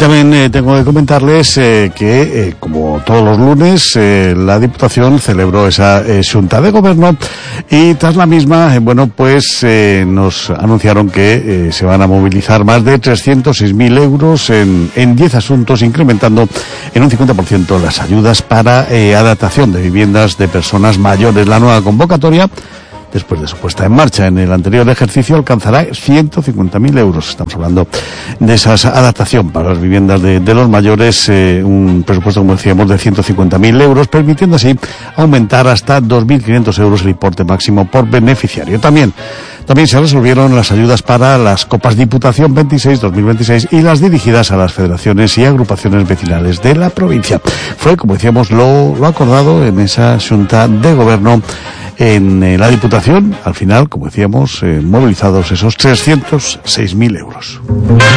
también tengo que comentarles que, como todos los lunes, la Diputación celebró esa Xunta de Gobierno y tras la misma, nos anunciaron que se van a movilizar más de 306.000 euros en 10 asuntos, incrementando en un 50% las ayudas para adaptación de viviendas de personas mayores. La nueva convocatoria, después de su puesta en marcha en el anterior ejercicio, alcanzará 150.000 euros. Estamos hablando de esa adaptación para las viviendas de los mayores, un presupuesto, como decíamos, de 150.000 euros, permitiendo así aumentar hasta 2.500 euros el importe máximo por beneficiario. También se resolvieron las ayudas para las Copas Diputación 26-2026 y las dirigidas a las federaciones y agrupaciones vecinales de la provincia. Fue, como decíamos, lo acordado en esa Xunta de Gobierno en la Diputación. Al final, como decíamos, movilizados esos 306.000 euros.